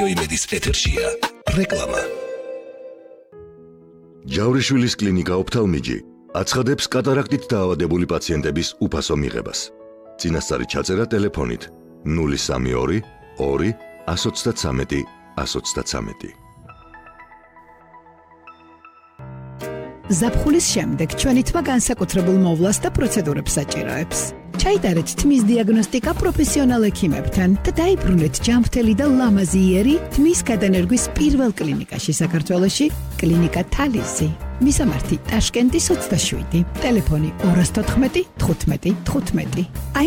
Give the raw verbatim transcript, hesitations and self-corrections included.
იმედის ეთერშია რეკლამა. ჯავრიშვილის კლინიკა ოფთალმიჯი აცხადებს კატარაქტით დაავადებული პაციენტების უფასო მიღებას. წინასწარი ჩაწერა ტელეფონით ნული სამი ორი ორი εκατს ოცდათვრამეტი εκατს ოცდათვრამეტი. ზაფხულის შემდეგ ჩვენი თმა განსაკუთრებულ მოვლას და პროცედურებს საჭიროებს. ჩაიტარეთ თმის დიაგნოსტიკა პროფესიონალ ექიმებთან და დაიბრუნეთ ჯანმრთელი და ლამაზი იერი თმის გადანერგვის პირველ კლინიკაში საქართველოში, კლინიკა თალისი. მისამართი ტაშკენტის ოცდაშვიდი, ტელეფონი ორი თოთხმეტი თხუთმეტი თხუთმეტი.